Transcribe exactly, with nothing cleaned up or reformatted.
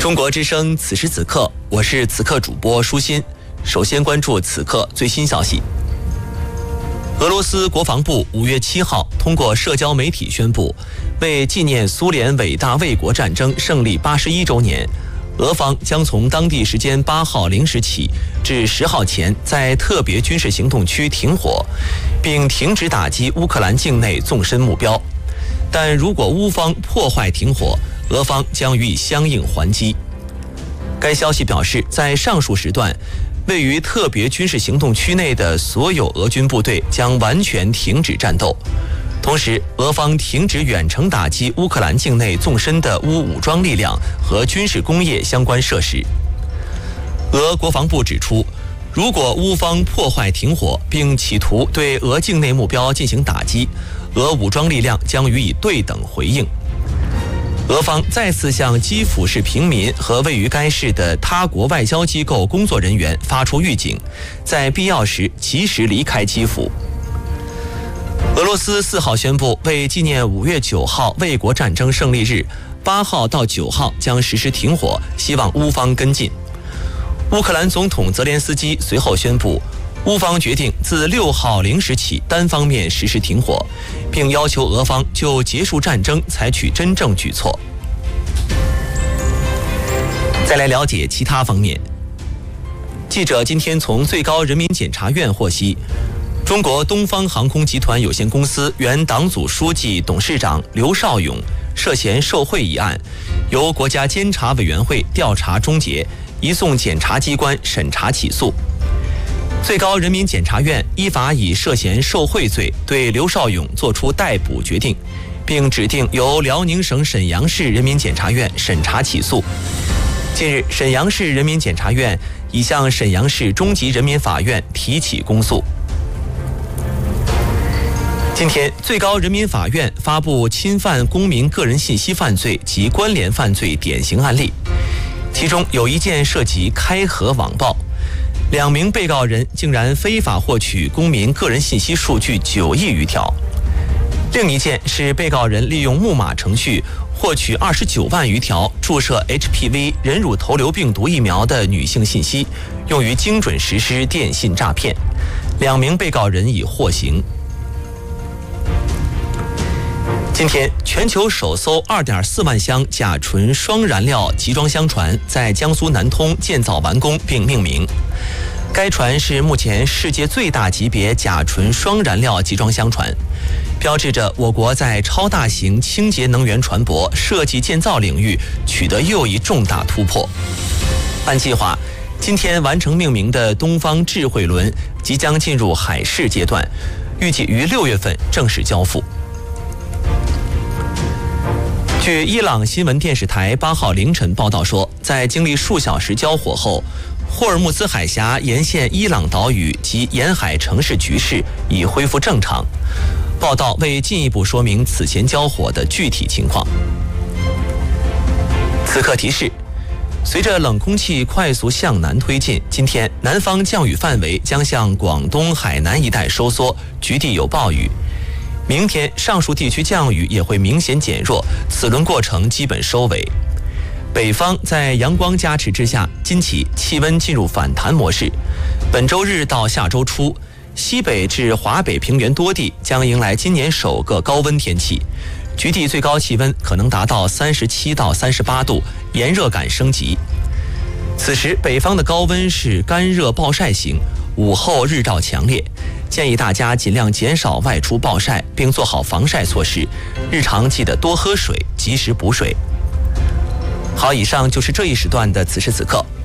中国之声此时此刻，我是此刻主播舒心。首先关注此刻最新消息。俄罗斯国防部五月七号通过社交媒体宣布，为纪念苏联伟大卫国战争胜利八十一周年，俄方将从当地时间八号零时起至十号前在特别军事行动区停火，并停止打击乌克兰境内纵深目标。但如果乌方破坏停火，俄方将予以相应还击。该消息表示，在上述时段，位于特别军事行动区内的所有俄军部队将完全停止战斗。同时，俄方停止远程打击乌克兰境内纵深的乌武装力量和军事工业相关设施。俄国防部指出，如果乌方破坏停火并企图对俄境内目标进行打击，俄武装力量将予以对等回应。俄方再次向基辅市平民和位于该市的他国外交机构工作人员发出预警，在必要时及时离开基辅。俄罗斯四号宣布，为纪念五月九号卫国战争胜利日，八号到九号将实施停火，希望乌方跟进。乌克兰总统泽连斯基随后宣布，乌方决定自六号零时起单方面实施停火，并要求俄方就结束战争采取真正举措。再来了解其他方面。记者今天从最高人民检察院获悉，中国东方航空集团有限公司原党组书记、董事长刘少勇涉嫌受贿一案，由国家监察委员会调查终结，移送检察机关审查起诉。最高人民检察院依法以涉嫌受贿罪对刘少勇作出逮捕决定，并指定由辽宁省沈阳市人民检察院审查起诉。近日，沈阳市人民检察院已向沈阳市中级人民法院提起公诉。今天，最高人民法院发布侵犯公民个人信息犯罪及关联犯罪典型案例，其中有一件涉及开盒网暴。两名被告人竟然非法获取公民个人信息数据九亿余条，另一件是被告人利用木马程序获取二十九万余条注射 H P V 人乳头瘤病毒疫苗的女性信息，用于精准实施电信诈骗。两名被告人已获刑。今天，全球首艘 二点四万箱甲醇双燃料集装箱船在江苏南通建造完工并命名。该船是目前世界最大级别甲醇双燃料集装箱船，标志着我国在超大型清洁能源船舶设计建造领域取得又一重大突破。按计划，今天完成命名的东方智慧轮即将进入海试阶段，预计于六月份正式交付。据伊朗新闻电视台八号凌晨报道说，在经历数小时交火后，霍尔木兹海峡沿线伊朗岛屿及沿海城市局势已恢复正常。报道未进一步说明此前交火的具体情况。此刻提示，随着冷空气快速向南推进，今天南方降雨范围将向广东、海南一带收缩，局地有暴雨。明天上述地区降雨也会明显减弱，此轮过程基本收尾。北方在阳光加持之下，今起气温进入反弹模式。本周日到下周初，西北至华北平原多地将迎来今年首个高温天气，局地最高气温可能达到三十七到三十八度，炎热感升级。此时北方的高温是干热暴晒型，午后日照强烈，建议大家尽量减少外出暴晒，并做好防晒措施，日常记得多喝水，及时补水。好，以上就是这一时段的此时此刻。